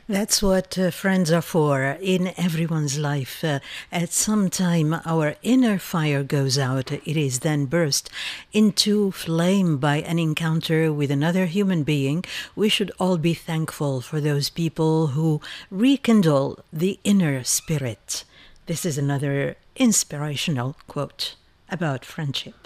That's what friends are for in everyone's life. At some time, our inner fire goes out. It is then burst into flame by an encounter with another human being. We should all be thankful for those people who rekindle the inner spirit. This is another inspirational quote about friendship.